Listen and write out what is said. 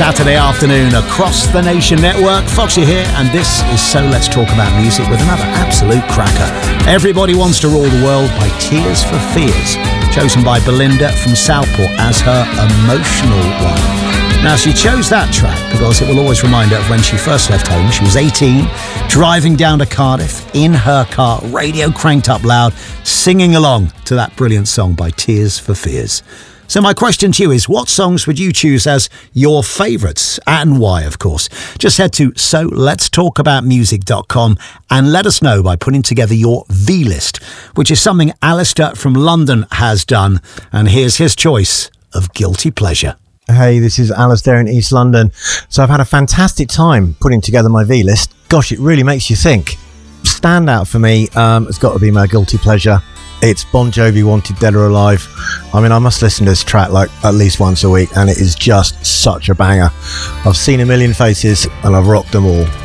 Saturday afternoon across the Nation Network. Foxy here, and this is So Let's Talk About Music with another absolute cracker. Everybody Wants to Rule the World by Tears for Fears, chosen by Belinda from Southport as her emotional one. Now, she chose that track because it will always remind her of when she first left home. She was 18, driving down to Cardiff in her car, radio cranked up loud, singing along to that brilliant song by Tears for Fears. So my question to you is, what songs would you choose as your favourites, and why, of course? Just head to soletstalkaboutmusic.com and let us know by putting together your V-list, which is something Alistair from London has done. And here's his choice of Guilty Pleasure. Hey, this is Alistair in East London. So I've had a fantastic time putting together my V-list. Gosh, it really makes you think. Standout for me, it's got to be my guilty pleasure. It's Bon Jovi, Wanted Dead or Alive. I mean, I must listen to this track like at least once a week, and it is just such a banger. I've seen a million faces and I've rocked them all.